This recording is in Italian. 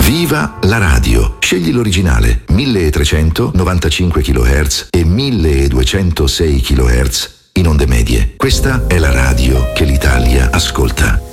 Viva la radio! Scegli l'originale 1395 kHz e 1206 kHz in onde medie. Questa è la radio che l'Italia ascolta.